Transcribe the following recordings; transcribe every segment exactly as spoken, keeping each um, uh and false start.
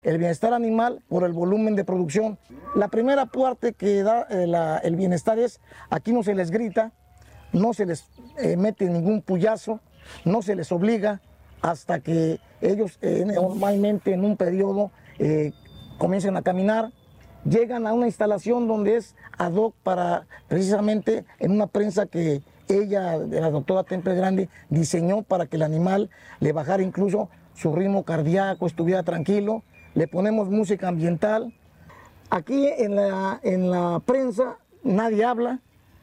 El bienestar animal por el volumen de producción. La primera parte que da eh, la, el bienestar es, aquí no se les grita, no se les eh, mete ningún puyazo, no se les obliga hasta que ellos eh, normalmente en un periodo eh, comiencen a caminar, llegan a una instalación donde es ad hoc para precisamente en una prensa que ella, la doctora Temple Grande, diseñó para que el animal le bajara incluso su ritmo cardíaco, estuviera tranquilo. Le ponemos música ambiental. Aquí en la, en la prensa nadie habla,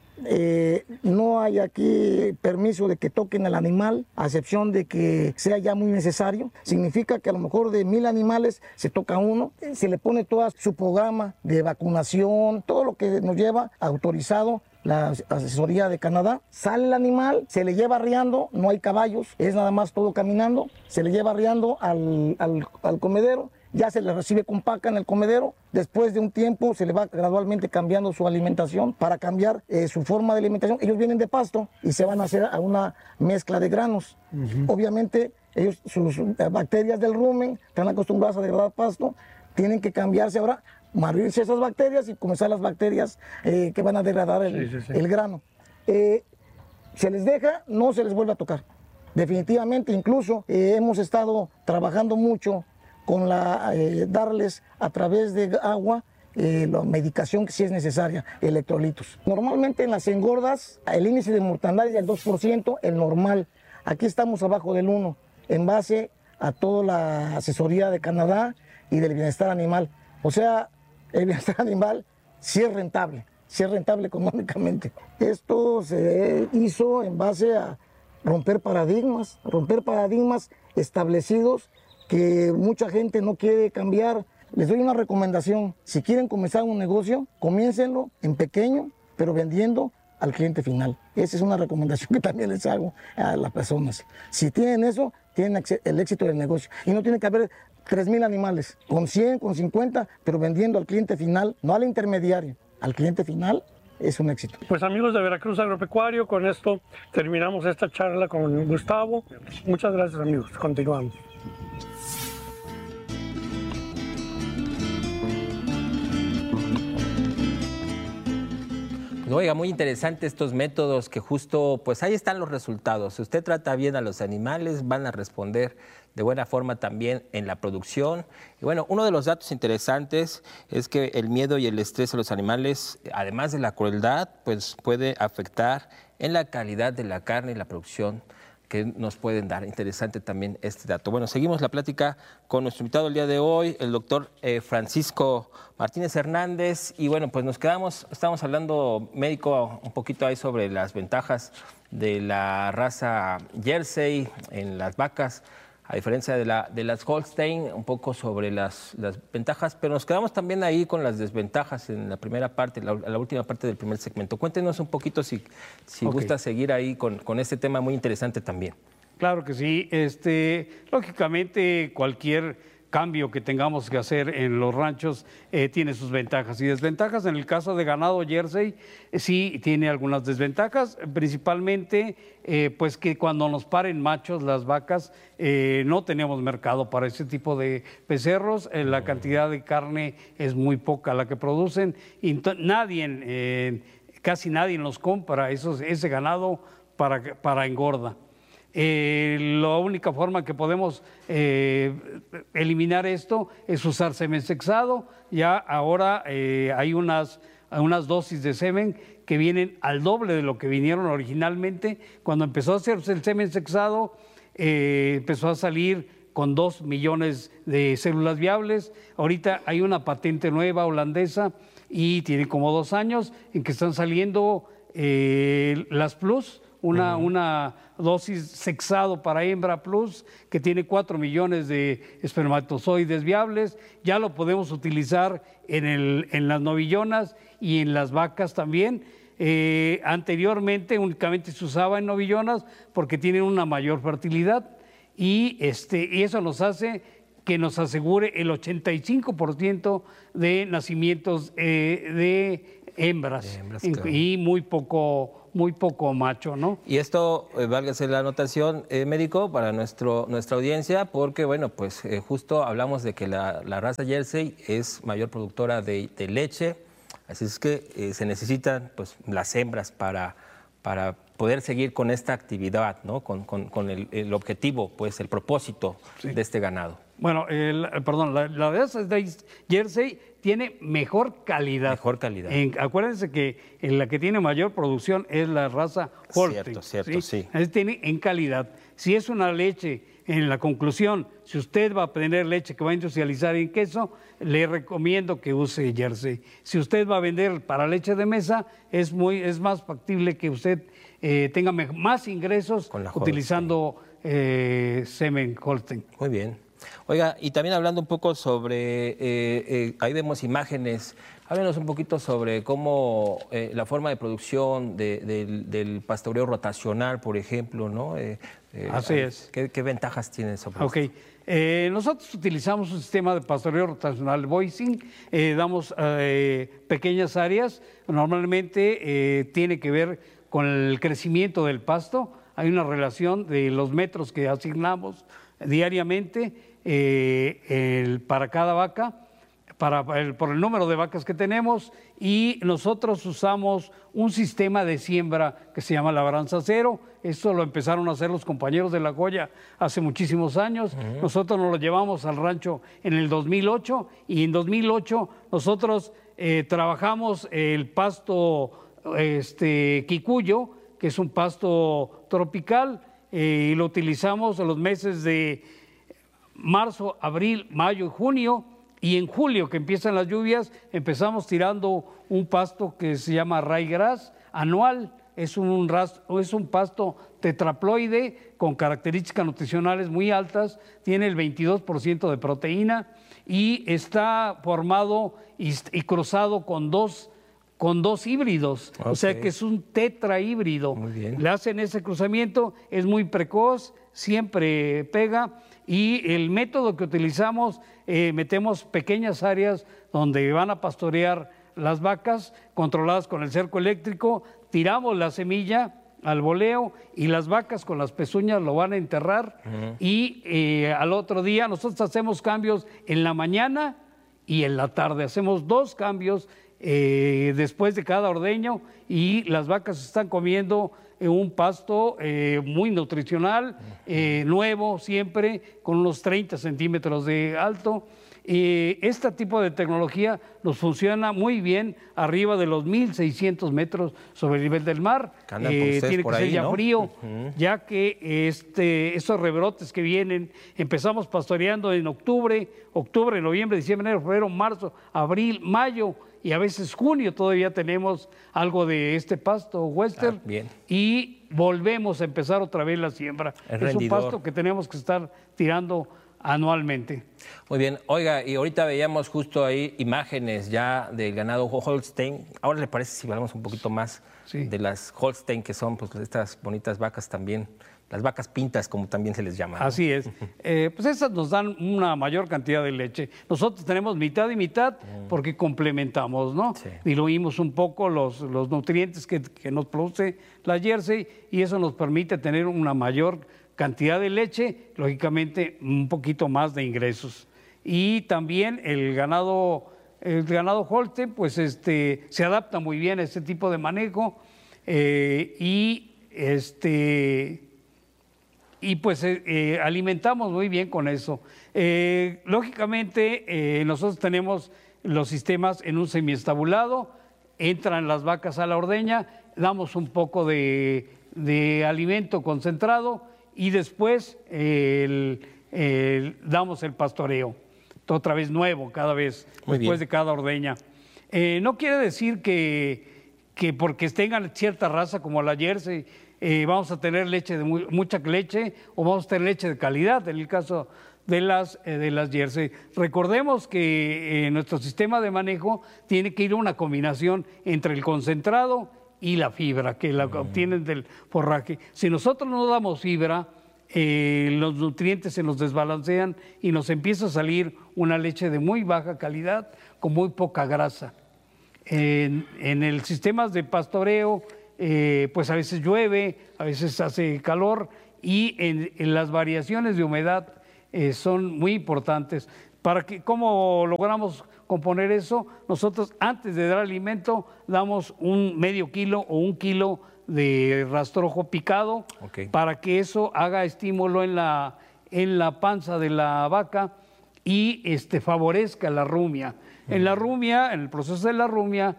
eh, no hay aquí permiso de que toquen al animal, a excepción de que sea ya muy necesario. Significa que a lo mejor de mil animales se toca uno, se le pone todo su programa de vacunación, todo lo que nos lleva autorizado la asesoría de Canadá. Sale el animal, se le lleva arriando, no hay caballos, es nada más todo caminando, se le lleva arriando al, al, al comedero, ya se le recibe con paca en el comedero, después de un tiempo se le va gradualmente cambiando su alimentación para cambiar eh, su forma de alimentación. Ellos vienen de pasto y se van a hacer a una mezcla de granos. Uh-huh. Obviamente ellos, sus bacterias del rumen están acostumbradas a degradar pasto, tienen que cambiarse ahora, morirse esas bacterias y comenzar las bacterias eh, que van a degradar el, sí, sí, sí. el grano. Eh, se les deja, no se les vuelve a tocar. Definitivamente, incluso eh, hemos estado trabajando mucho con la, eh, darles a través de agua eh, la medicación que sí es necesaria, electrolitos. Normalmente en las engordas el índice de mortandad es del dos por ciento, el normal. Aquí estamos abajo del uno, en base a toda la asesoría de Canadá y del bienestar animal. O sea, el bienestar animal sí es rentable, sí es rentable económicamente. Esto se hizo en base a romper paradigmas, romper paradigmas establecidos que mucha gente no quiere cambiar. Les doy una recomendación: si quieren comenzar un negocio, comiéncenlo en pequeño, pero vendiendo al cliente final. Esa es una recomendación que también les hago a las personas. Si tienen eso, tienen el éxito del negocio. Y no tiene que haber tres mil animales, con cien, con cincuenta, pero vendiendo al cliente final, no al intermediario, al cliente final, es un éxito. Pues amigos de Veracruz Agropecuario, con esto terminamos esta charla con Gustavo. Muchas gracias amigos, continuamos. Oiga, muy interesante estos métodos que justo, pues ahí están los resultados. Si usted trata bien a los animales, van a responder de buena forma también en la producción. Y bueno, uno de los datos interesantes es que el miedo y el estrés a los animales, además de la crueldad, pues puede afectar en la calidad de la carne y la producción que nos pueden dar. Interesante también este dato. Bueno, seguimos la plática con nuestro invitado el día de hoy, el doctor eh, Francisco Martínez Hernández. Y bueno, pues nos quedamos, estamos hablando médico un poquito ahí sobre las ventajas de la raza Jersey en las vacas, a diferencia de, la, de las Holstein, un poco sobre las, las ventajas, pero nos quedamos también ahí con las desventajas en la primera parte, la, la última parte del primer segmento. Cuéntenos un poquito si, si okay. gusta seguir ahí con, con este tema muy interesante también. Claro que sí. Este, lógicamente, cualquier cambio que tengamos que hacer en los ranchos eh, tiene sus ventajas y desventajas. En el caso de ganado Jersey, eh, sí tiene algunas desventajas, principalmente eh, pues que cuando nos paren machos las vacas eh, no tenemos mercado para ese tipo de becerros, eh, la cantidad de carne es muy poca la que producen y nadie, eh, casi nadie nos compra esos, ese ganado para, para engorda. Eh, la única forma que podemos eh, eliminar esto es usar semen sexado. Ya ahora eh, hay unas, unas dosis de semen que vienen al doble de lo que vinieron originalmente. Cuando empezó a hacerse el semen sexado, eh, empezó a salir con dos millones de células viables. Ahorita hay una patente nueva holandesa y tiene como dos años en que están saliendo eh, las Plus, Una, uh-huh. una dosis sexado para hembra plus que tiene cuatro millones de espermatozoides viables. Ya lo podemos utilizar en, el, en las novillonas y en las vacas también. Eh, anteriormente únicamente se usaba en novillonas porque tienen una mayor fertilidad y, este, y eso nos hace que nos asegure el ochenta y cinco por ciento de nacimientos eh, de hembras, De hembras, en- claro. y muy poco, muy poco macho, ¿no? Y esto, eh, válgase la anotación, eh, médico, para nuestro, nuestra audiencia, porque, bueno, pues eh, justo hablamos de que la, la raza Jersey es mayor productora de, de leche, así es que eh, se necesitan, pues, las hembras para, para poder seguir con esta actividad, ¿no? Con, con- con el, el objetivo, pues, el propósito de este ganado. Bueno, el- perdón, la, la raza de Jersey tiene mejor calidad. Mejor calidad. En- acuérdense que en la que tiene mayor producción es la raza Holstein. Cierto, cierto, sí. Es- tiene en calidad. Si es una leche, en la conclusión, si usted va a tener leche que va a industrializar en queso, le recomiendo que use Jersey. Si usted va a vender para leche de mesa, es, muy, es más factible que usted eh, tenga me- más ingresos Con la utilizando eh, semen Holstein. Muy bien. Oiga, y también hablando un poco sobre, eh, eh, ahí vemos imágenes, háblenos un poquito sobre cómo eh, la forma de producción de- del, del pastoreo rotacional, por ejemplo, ¿no? Eh, eh, Así hay- es. ¿Qué, qué ventajas tiene sobre Ok. esto? Eh, nosotros utilizamos un sistema de pastoreo rotacional voicing, eh, damos eh, pequeñas áreas, normalmente eh, tiene que ver con el crecimiento del pasto, hay una relación de los metros que asignamos diariamente eh, el- para cada vaca, para, el- por el número de vacas que tenemos, y nosotros usamos un sistema de siembra que se llama labranza cero. Esto lo empezaron a hacer los compañeros de La Joya hace muchísimos años. Nosotros nos lo llevamos al rancho en el dos mil ocho, y en dos mil ocho nosotros eh, trabajamos el pasto este, quicuyo, que es un pasto tropical, eh, y lo utilizamos en los meses de marzo, abril, mayo y junio, y en julio, que empiezan las lluvias, empezamos tirando un pasto que se llama ryegrass anual. Es un, ras- es un pasto tetraploide con características nutricionales muy altas, tiene el veintidós por ciento de proteína y está formado y, y cruzado con dos, con dos híbridos, o sea Ok. que es un tetrahíbrido. Muy bien. Le hacen ese cruzamiento, es muy precoz, siempre pega, y el método que utilizamos, eh, metemos pequeñas áreas donde van a pastorear las vacas, controladas con el cerco eléctrico, tiramos la semilla al voleo y las vacas con las pezuñas lo van a enterrar, y eh, al otro día nosotros hacemos cambios en la mañana y en la tarde, hacemos dos cambios eh, después de cada ordeño, y las vacas están comiendo eh, un pasto eh, muy nutricional, eh, nuevo siempre, con unos treinta centímetros de alto. Eh, este tipo de tecnología nos funciona muy bien arriba de los mil seiscientos metros sobre el nivel del mar. Que andan por ustedes tiene por que ser ahí, ya ¿no? frío, ya que este, esos rebrotes que vienen, empezamos pastoreando en octubre, octubre, noviembre, diciembre, enero, febrero, marzo, abril, mayo y a veces junio todavía tenemos algo de este pasto western, Ah, bien. y volvemos a empezar otra vez la siembra. El es un rendidor. pasto que tenemos que estar tirando anualmente. Muy bien. Oiga, y ahorita veíamos justo ahí imágenes ya del ganado Holstein. Ahora le parece si hablamos un poquito más Sí. de las Holstein, que son pues estas bonitas vacas también, las vacas pintas, como también se les llama, ¿no? Así es. Eh, pues esas nos dan una mayor cantidad de leche. Nosotros tenemos mitad y mitad porque complementamos, ¿no? Sí. Diluimos un poco los, los nutrientes que, que nos produce la Jersey, y eso nos permite tener una mayor cantidad de leche, lógicamente un poquito más de ingresos. Y también el ganado, el ganado Holstein, pues este, se adapta muy bien a este tipo de manejo, eh, y este... Y pues eh, eh, alimentamos muy bien con eso. Eh, lógicamente, eh, nosotros tenemos los sistemas en un semiestabulado, entran las vacas a la ordeña, damos un poco de, de alimento concentrado, y después eh, el- el- damos el pastoreo, otra vez nuevo cada vez, Muy después bien. de cada ordeña. Eh, no quiere decir que, que porque tengan cierta raza como la Jersey, eh, vamos a tener leche de mu- mucha leche, o vamos a tener leche de calidad, en el caso de las, eh, de las Jersey. Recordemos que eh, nuestro sistema de manejo tiene que ir a una combinación entre el concentrado y la fibra que la obtienen del forraje. Si nosotros no damos fibra, eh, los nutrientes se nos desbalancean y nos empieza a salir una leche de muy baja calidad con muy poca grasa. En, en el sistema de pastoreo, eh, pues a veces llueve, a veces hace calor y en, en las variaciones de humedad eh, son muy importantes. Para que, ¿cómo logramos componer eso? Nosotros antes de dar alimento damos un medio kilo o un kilo de rastrojo picado, okay, para que eso haga estímulo en la, en la panza de la vaca y este, favorezca la rumia. Uh-huh. En la rumia, en el proceso de la rumia,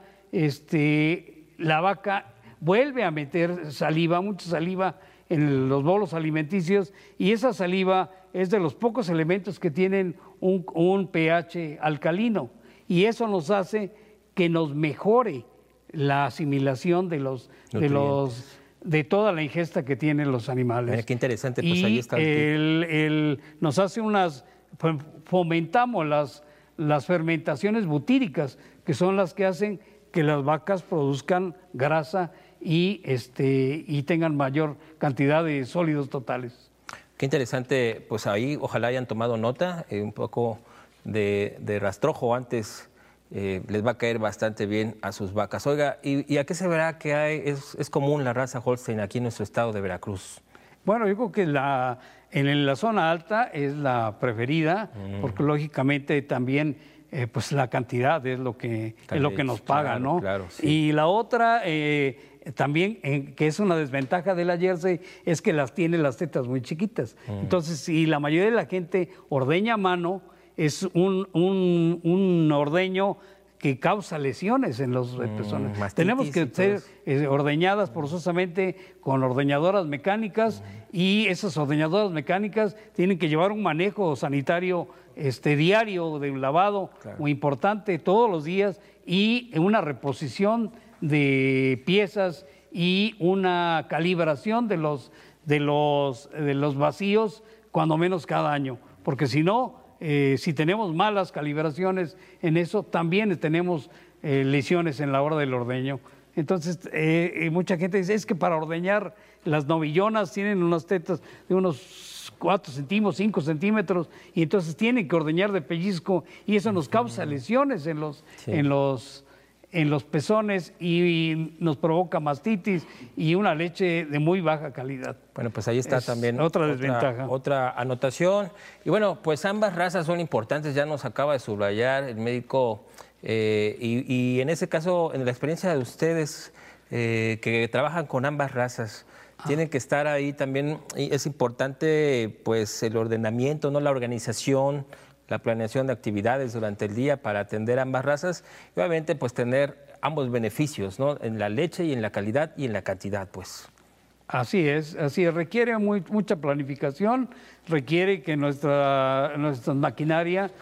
este, la vaca vuelve a meter saliva, mucha saliva en los bolos alimenticios, y esa saliva es de los pocos elementos que tienen un, un pH alcalino, y eso nos hace que nos mejore la asimilación de los, de los de toda la ingesta que tienen los animales. Mira, qué interesante, pues y ahí está. El, el, nos hace unas, fomentamos las, las fermentaciones butíricas, que son las que hacen que las vacas produzcan grasa y, este, y tengan mayor cantidad de sólidos totales. Qué interesante, pues ahí ojalá hayan tomado nota, eh, un poco de, de rastrojo antes eh, les va a caer bastante bien a sus vacas. Oiga, ¿y, y a qué se verá que hay, es, es común la raza Holstein aquí en nuestro estado de Veracruz? Bueno, yo creo que la, en la zona alta es la preferida, mm. porque lógicamente también eh, pues la cantidad es lo que, es lo que nos paga, claro, ¿no? Claro, sí. Y la otra, eh, también, eh, que es una desventaja de la Jersey, es que las tiene las tetas muy chiquitas. Mm. Entonces, si la mayoría de la gente ordeña a mano, es un, un, un ordeño que causa lesiones en los mm, pezones. Tenemos que ser eh, ordeñadas forzosamente con ordeñadoras mecánicas, mm. y esas ordeñadoras mecánicas tienen que llevar un manejo sanitario este, diario de un lavado, claro, muy importante todos los días, y una reposición de piezas y una calibración de los, de los, de los vacíos cuando menos cada año, porque si no, Eh, si tenemos malas calibraciones en eso, también tenemos eh, lesiones en la hora del ordeño. Entonces, eh, mucha gente dice, es que para ordeñar las novillonas tienen unas tetas de unos cuatro centímetros, cinco centímetros, y entonces tienen que ordeñar de pellizco, y eso nos causa lesiones en los, sí. en los, en los pezones y, y nos provoca mastitis y una leche de muy baja calidad. Bueno, pues ahí está es también otra desventaja. Otra, otra anotación. Y bueno, pues ambas razas son importantes, ya nos acaba de subrayar el médico, eh, y, y en ese caso, en la experiencia de ustedes eh, que trabajan con ambas razas, ah. tienen que estar ahí también, y es importante pues el ordenamiento, ¿no? La organización, la planeación de actividades durante el día para atender ambas razas y obviamente pues tener ambos beneficios, ¿no? En la leche y en la calidad y en la cantidad, pues. Así es, así es. Requiere muy, mucha planificación, requiere que nuestra, nuestra maquinaria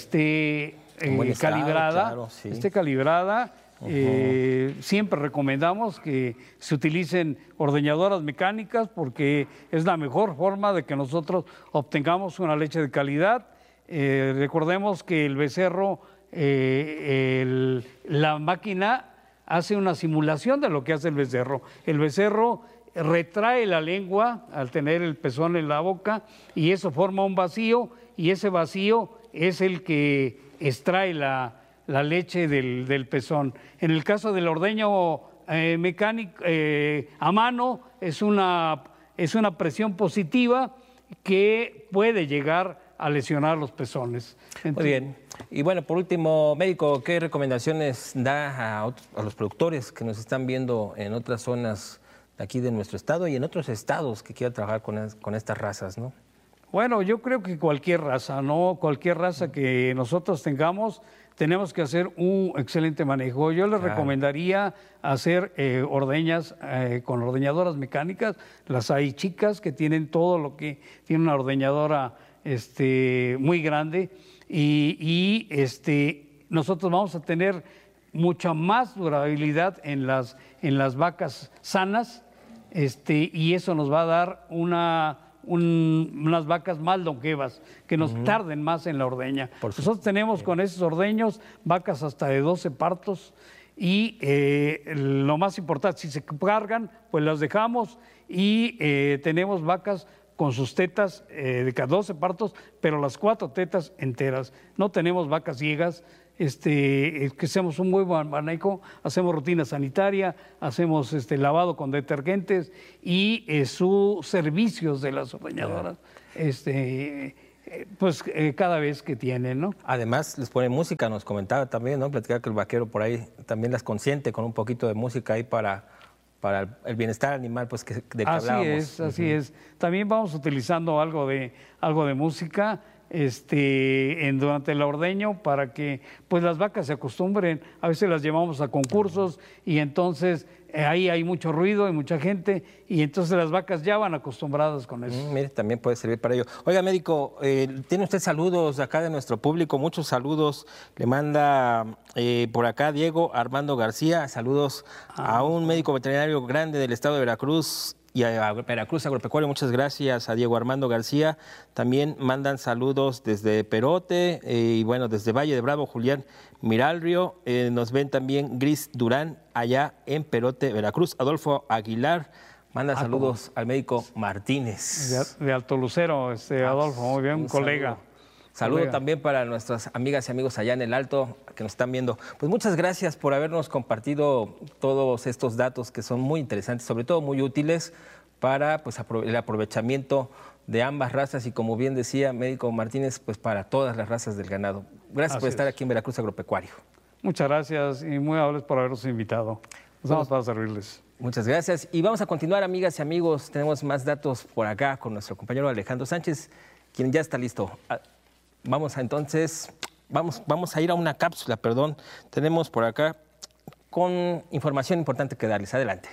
esté eh, estado, calibrada, claro, sí. esté calibrada. Uh-huh. eh, siempre recomendamos que se utilicen ordeñadoras mecánicas porque es la mejor forma de que nosotros obtengamos una leche de calidad. Eh, recordemos que el becerro, eh, el, la máquina hace una simulación de lo que hace el becerro. El becerro retrae la lengua al tener el pezón en la boca y eso forma un vacío, y ese vacío es el que extrae la, la leche del, del pezón. En el caso del ordeño eh, mecánico eh, a mano es una, es una presión positiva que puede llegar a lesionar los pezones. Entonces, muy bien. Y bueno, por último, médico, ¿qué recomendaciones da a, otros, a los productores que nos están viendo en otras zonas de aquí de nuestro estado y en otros estados que quieran trabajar con, con estas razas, ¿no? Bueno, yo creo que cualquier raza, ¿no? Cualquier raza que nosotros tengamos, tenemos que hacer un excelente manejo. Yo les claro. recomendaría hacer eh, ordeñas eh, con ordeñadoras mecánicas. Las hay chicas que tienen todo lo que tiene una ordeñadora Este, muy grande y, y este, nosotros vamos a tener mucha más durabilidad en las, en las vacas sanas, este, y eso nos va a dar una, un, unas vacas más longevas, que nos uh-huh. tarden más en la ordeña. Por nosotros supuesto. tenemos sí. con esos ordeños vacas hasta de doce partos y eh, lo más importante, si se cargan, pues las dejamos y eh, tenemos vacas con sus tetas eh, de cada doce partos, pero las cuatro tetas enteras. No tenemos vacas ciegas. Este, que hacemos un muy buen manejo, hacemos rutina sanitaria, hacemos este, lavado con detergentes y eh, sus servicios de las ordeñadoras, este, eh, pues eh, cada vez que tienen, ¿no? Además les pone música, nos comentaba también, ¿no? Platicaba que el vaquero por ahí también las consiente con un poquito de música ahí para, para el bienestar animal, pues que, de que así hablábamos. es, así uh-huh. es. También vamos utilizando algo de, algo de música. Este, en, durante el ordeño para que pues las vacas se acostumbren. A veces las llevamos a concursos y entonces eh, ahí hay mucho ruido, hay mucha gente y entonces las vacas ya van acostumbradas con eso. Mm, mire, también puede servir para ello. Oiga, médico, eh, tiene usted saludos acá de nuestro público, muchos saludos. Le manda eh, por acá Diego Armando García, saludos ah, a un médico veterinario grande del estado de Veracruz y a Veracruz Agropecuario. Muchas gracias a Diego Armando García. También mandan saludos desde Perote eh, y bueno, desde Valle de Bravo, Julián Miralrio. Eh, nos ven también Gris Durán allá en Perote, Veracruz. Adolfo Aguilar manda ah, saludos ¿cómo? Al médico Martínez. De, de Alto Lucero, este, Adolfo, muy bien, un, un colega. Saludo. Saludo también para nuestras amigas y amigos allá en el Alto que nos están viendo. Pues muchas gracias por habernos compartido todos estos datos que son muy interesantes, sobre todo muy útiles para pues, el aprovechamiento de ambas razas y, como bien decía médico Martínez, pues para todas las razas del ganado. Gracias Así por estar es. Aquí en Veracruz Agropecuario. Muchas gracias y muy amables por habernos invitado. Nos vamos para servirles. Muchas gracias. Y vamos a continuar, amigas y amigos. Tenemos más datos por acá con nuestro compañero Alejandro Sánchez, quien ya está listo. Vamos a entonces, vamos, vamos a ir a una cápsula, perdón. Tenemos por acá con información importante que darles. Adelante.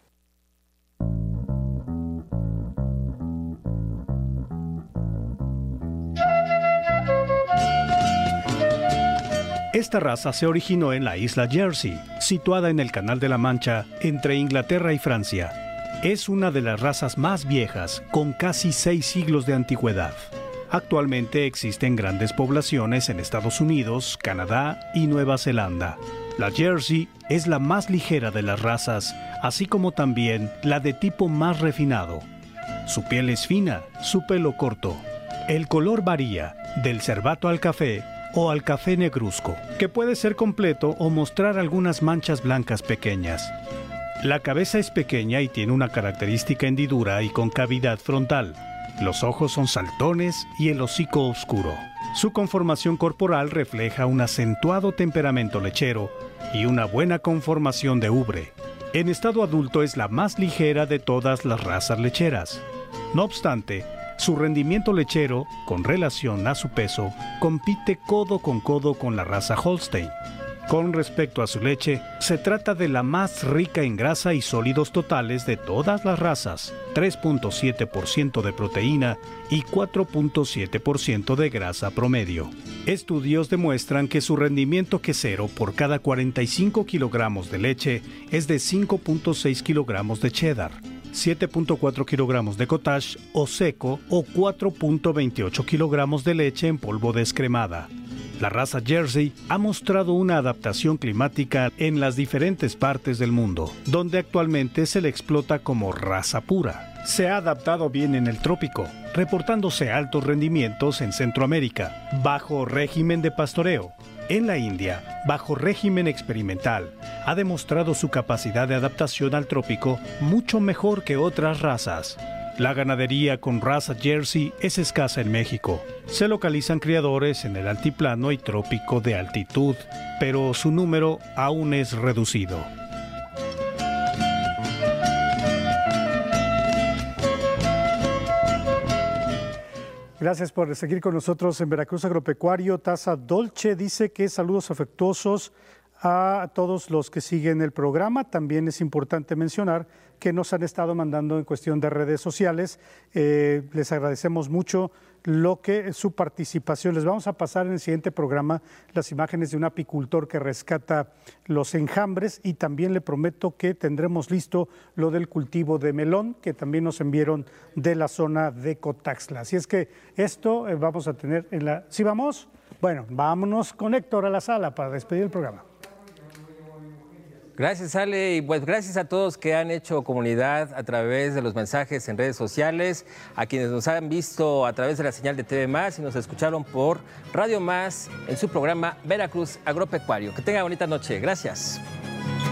Esta raza se originó en la isla Jersey, situada en el Canal de la Mancha, entre Inglaterra y Francia. Es una de las razas más viejas, con casi seis siglos de antigüedad. Actualmente existen grandes poblaciones en Estados Unidos, Canadá y Nueva Zelanda. La Jersey es la más ligera de las razas, así como también la de tipo más refinado. Su piel es fina, su pelo corto. El color varía, del cervato al café o al café negruzco, que puede ser completo o mostrar algunas manchas blancas pequeñas. La cabeza es pequeña y tiene una característica hendidura y concavidad frontal. Los ojos son saltones y el hocico oscuro. Su conformación corporal refleja un acentuado temperamento lechero y una buena conformación de ubre. En estado adulto es la más ligera de todas las razas lecheras. No obstante, su rendimiento lechero, con relación a su peso, compite codo con codo con la raza Holstein. Con respecto a su leche, se trata de la más rica en grasa y sólidos totales de todas las razas, tres punto siete por ciento de proteína y cuatro punto siete por ciento de grasa promedio. Estudios demuestran que su rendimiento quesero por cada cuarenta y cinco kilogramos de leche es de cinco punto seis kilogramos de cheddar, siete punto cuatro kilogramos de cottage o seco o cuatro punto veintiocho kilogramos de leche en polvo descremada. La raza Jersey ha mostrado una adaptación climática en las diferentes partes del mundo, donde actualmente se le explota como raza pura. Se ha adaptado bien en el trópico, reportándose altos rendimientos en Centroamérica, bajo régimen de pastoreo. En la India, bajo régimen experimental, ha demostrado su capacidad de adaptación al trópico mucho mejor que otras razas. La ganadería con raza Jersey es escasa en México. Se localizan criadores en el altiplano y trópico de altitud, pero su número aún es reducido. Gracias por seguir con nosotros en Veracruz Agropecuario. Taza Dolce dice que saludos afectuosos a todos los que siguen el programa. También es importante mencionar que nos han estado mandando en cuestión de redes sociales. Eh, les agradecemos mucho lo que su participación. Les vamos a pasar en el siguiente programa las imágenes de un apicultor que rescata los enjambres y también le prometo que tendremos listo lo del cultivo de melón que también nos enviaron de la zona de Cotaxtla. Así es que esto eh, vamos a tener en la... ¿Sí vamos? Bueno, vámonos con Héctor a la sala para despedir el programa. Gracias, Ale, y pues gracias a todos que han hecho comunidad a través de los mensajes en redes sociales, a quienes nos han visto a través de la señal de T V Más y nos escucharon por Radio Más en su programa Veracruz Agropecuario. Que tenga bonita noche. Gracias.